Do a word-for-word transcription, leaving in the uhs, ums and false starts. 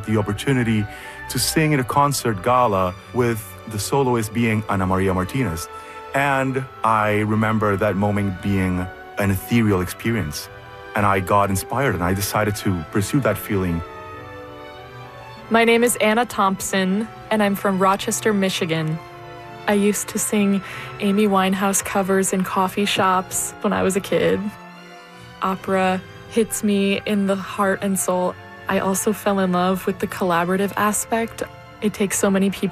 the opportunity to sing at a concert gala with the soloist being Ana Maria Martinez. And I remember that moment being an ethereal experience. And I got inspired and I decided to pursue that feeling. My name is Anna Thompson, and I'm from Rochester, Michigan. I used to sing Amy Winehouse covers in coffee shops when I was a kid. Opera hits me in the heart and soul. I also fell in love with the collaborative aspect. It takes so many people